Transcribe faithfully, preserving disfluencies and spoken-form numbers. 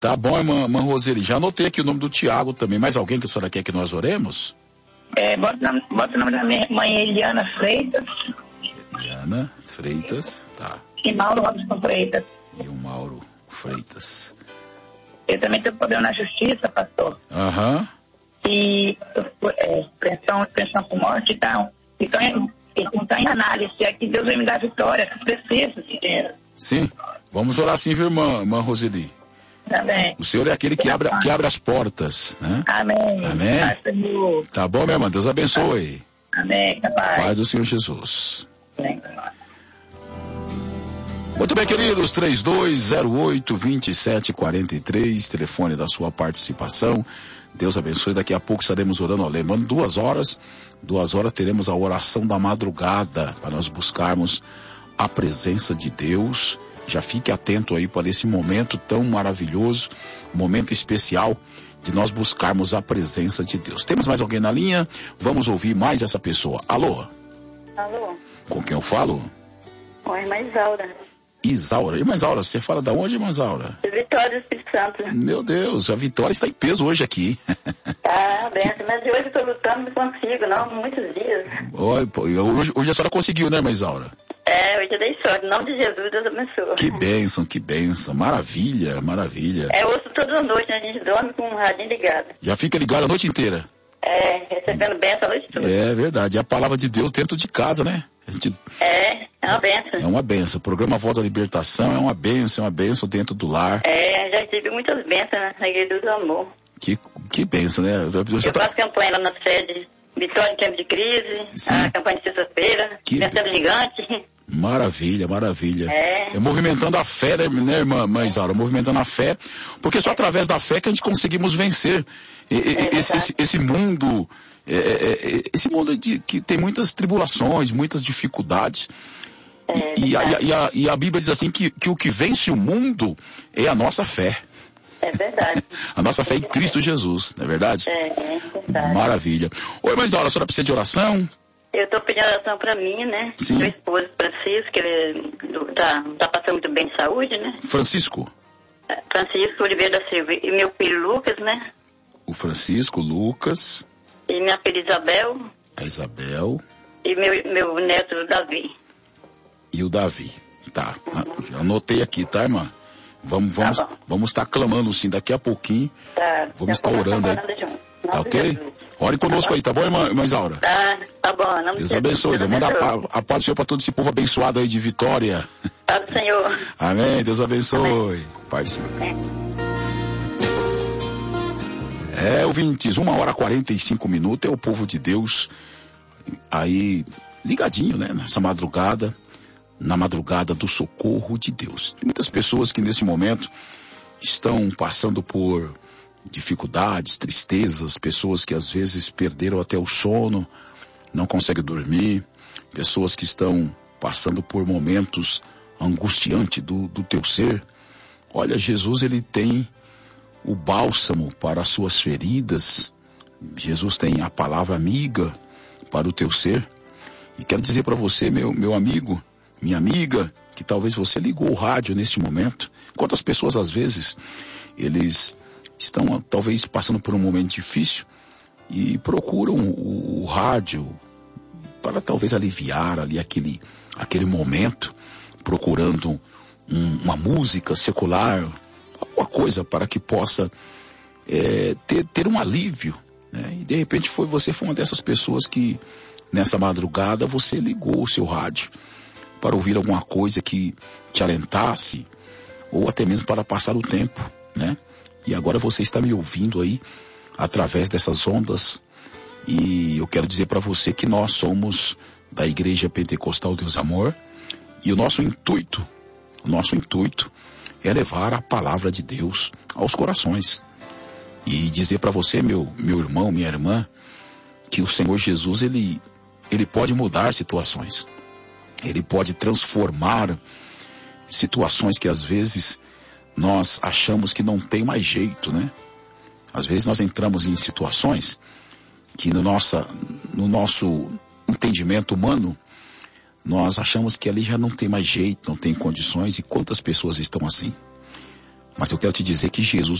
Tá bom, irmã, irmã Roseli. Já anotei aqui o nome do Tiago também. Mais alguém que a senhora quer que nós oremos? É, bota, bota o nome da minha mãe, Eliana Freitas. Eliana Freitas, tá. E Mauro Robson Freitas. E o Mauro Freitas. Eu também tenho problema na justiça, pastor. Aham. Uhum. E é, pensão, pensão por morte e tal. Então, não está em análise. É que Deus vai me dar vitória, que preciso de dinheiro. Sim. Vamos orar sim, viu, irmã, irmã Roseli? Amém. O Senhor é aquele que abre, que abre as portas, né? Amém. Amém. Amém. Tá bom, minha irmã? Deus abençoe. Amém. Paz. Paz do Senhor Jesus. Amém. Muito bem, queridos, três dois zero oito, dois sete quatro três, telefone da sua participação. Deus abençoe. Daqui a pouco estaremos orando, ó, lembrando, duas horas, duas horas teremos a oração da madrugada, para nós buscarmos a presença de Deus. Já fique atento aí para esse momento tão maravilhoso, momento especial de nós buscarmos a presença de Deus. Temos mais alguém na linha? Vamos ouvir mais essa pessoa. Alô? Alô? Com quem eu falo? Com a irmã Isaura. Isaura. Irmã Isaura, você fala da onde, irmã Isaura? Vitória do Espírito Santo. Meu Deus, a Vitória está em peso hoje aqui. Ah, benção, mas hoje eu estou lutando, não consigo, não, muitos dias. Oi, pô, hoje, hoje a senhora conseguiu, né, irmã Isaura? É, hoje eu dei sorte, em nome de Jesus, Deus abençoe. Que bênção, que bênção, maravilha, maravilha. É, eu ouço toda noite, né? A gente dorme com um radinho ligado. Já fica ligado a noite inteira? É, recebendo bênção a noite toda. É verdade, é a palavra de Deus dentro de casa, né? A gente... É, é uma bênção. É uma bênção, o programa Voz da Libertação é uma bênção, é uma bênção dentro do lar. É, já tive muitas bênçãos né, na Igreja do Amor. Que, que bênção, né? Você eu tá... faço campanha lá na sede Vitória em Tempo de Crise, sim. A campanha de sexta-feira, que... Vencendo Gigante. Maravilha, maravilha. É. É movimentando a fé, né, né irmã, irmã Isaura? Movimentando a fé, porque só é. Através da fé que a gente conseguimos vencer e, é esse, esse, esse mundo, é, é, esse mundo de, que tem muitas tribulações, muitas dificuldades. É e, e, a, e, a, e a Bíblia diz assim que, que o que vence o mundo é a nossa fé. É verdade. A nossa fé em Cristo Jesus, não é verdade? É, é verdade. Maravilha. Oi, irmã Isaura, a senhora precisa de oração? Eu estou pedindo oração para mim, né? Sim. Meu esposo Francisco, que ele tá, tá passando muito bem de saúde, né? Francisco? Francisco Oliveira da Silva. E meu filho Lucas, né? O Francisco, Lucas. E minha filha Isabel. A Isabel. E meu, meu neto Davi. E o Davi. Tá. Já anotei aqui, tá, irmã? Vamos vamos tá vamos estar clamando sim daqui a pouquinho. Tá. Vamos estar orando aí. Tá ok? Ore conosco tá aí, tá bom, irmã, irmã Isaura? Tá, tá bom. Não Deus abençoe. Deus manda a, a paz do Senhor para todo esse povo abençoado aí de Vitória. Paz do Senhor. Amém. Deus abençoe. Amém. Pai do Senhor. É, ouvintes, uma hora e quarenta e cinco minutos é o povo de Deus aí ligadinho, né? Nessa madrugada, na madrugada do socorro de Deus. Tem muitas pessoas que nesse momento estão passando por dificuldades, tristezas, pessoas que às vezes perderam até o sono, não conseguem dormir, pessoas que estão passando por momentos angustiantes do, do teu ser. Olha, Jesus, ele tem o bálsamo para as suas feridas. Jesus tem a palavra amiga para o teu ser. E quero dizer para você, meu, meu amigo, minha amiga, que talvez você ligou o rádio neste momento. Quantas pessoas às vezes, eles estão talvez passando por um momento difícil e procuram o, o rádio para talvez aliviar ali aquele, aquele momento, procurando um, uma música secular, alguma coisa para que possa é, ter, ter um alívio, né? E de repente foi, você foi uma dessas pessoas que nessa madrugada você ligou o seu rádio para ouvir alguma coisa que te alentasse ou até mesmo para passar o tempo, né? E agora você está me ouvindo aí através dessas ondas e eu quero dizer para você que nós somos da Igreja Pentecostal Deus Amor e o nosso intuito, o nosso intuito é levar a palavra de Deus aos corações e dizer para você, meu, meu irmão, minha irmã, que o Senhor Jesus, ele, ele pode mudar situações, ele pode transformar situações que às vezes nós achamos que não tem mais jeito, né? Às vezes nós entramos em situações que no, nossa, no nosso entendimento humano, nós achamos que ali já não tem mais jeito, não tem condições, e quantas pessoas estão assim? Mas eu quero te dizer que Jesus